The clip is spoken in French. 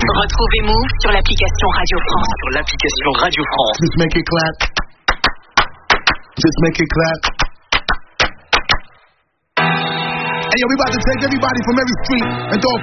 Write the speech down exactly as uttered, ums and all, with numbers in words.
Retrouvez Move sur l'application Radio France. Sur l'application Radio France. Just make it clap. Just make it clap. Hey, yo, we about to take everybody from every street and throw a